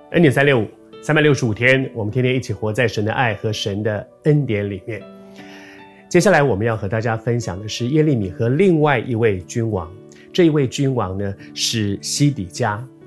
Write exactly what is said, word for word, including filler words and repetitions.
恩典三六五，三百六十五天，我们天天一起活在神的爱和神的恩典里面。接下来我们要和大家分享的是耶利米和另外一位君王。这一位君王呢是西底家。